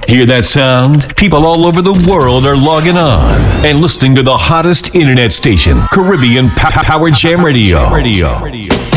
Hear that sound? People all over the world are logging on and listening to the hottest internet station, Caribbean Power Jam Radio.